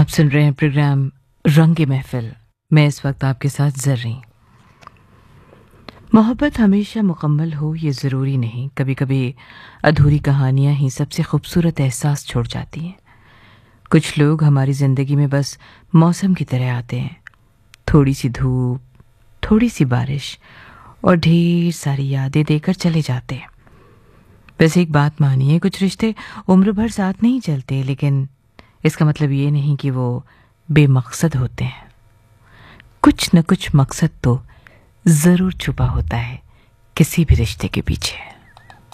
आप सुन रहे हैं प्रोग्राम रंग महफिल। मैं इस वक्त आपके साथ ज़र्री। मोहब्बत हमेशा मुकम्मल हो ये ज़रूरी नहीं, कभी कभी अधूरी कहानियाँ ही सबसे खूबसूरत एहसास छोड़ जाती हैं। कुछ लोग हमारी ज़िंदगी में बस मौसम की तरह आते हैं, थोड़ी सी धूप, थोड़ी सी बारिश और ढेर सारी यादें देकर चले जाते हैं। वैसे एक बात मानिए, कुछ रिश्ते उम्र भर साथ नहीं चलते, लेकिन इसका मतलब ये नहीं कि वो बेमकसद होते हैं। कुछ न कुछ मकसद तो ज़रूर छुपा होता है किसी भी रिश्ते के पीछे।